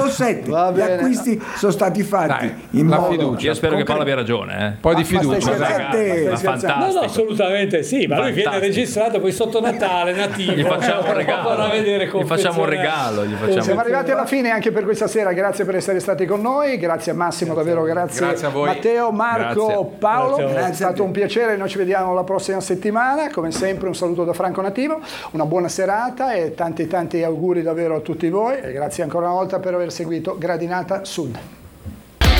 Sabato 7 gli acquisti sono stati fatti in la modo fiducia. Io spero che Paolo abbia ragione. Un po' di fiducia. Ma Fantastico. No, assolutamente sì, ma lui viene Fantastico. registrato poi sotto Natale, nativo. Gli facciamo un regalo. Gli facciamo un regalo. Siamo arrivati alla fine anche per questa sera, grazie per essere stati con noi, grazie a Massimo, davvero grazie a voi. Matteo, Marco, Grazie. Paolo, Grazie a voi. è stato un piacere, noi ci vediamo la prossima settimana, come sempre un saluto da Franco Nativo, una buona serata e tanti auguri davvero a tutti voi e grazie ancora una volta per aver seguito Gradinata Sud.